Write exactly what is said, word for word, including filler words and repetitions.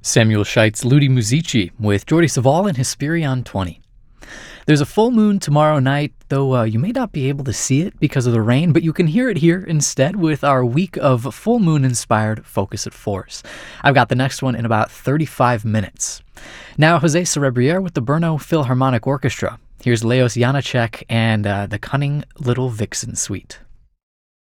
Samuel Scheit's Ludi Musici with Jordi Savall and Hesperion twenty. There's a full moon tomorrow night, though uh, you may not be able to see it because of the rain, but you can hear it here instead with our week of full moon-inspired Focus at Force. I've got the next one in about thirty-five minutes. Now, Jose Cerebriere with the Brno Philharmonic Orchestra. Here's Leos Janáček and uh, the Cunning Little Vixen Suite.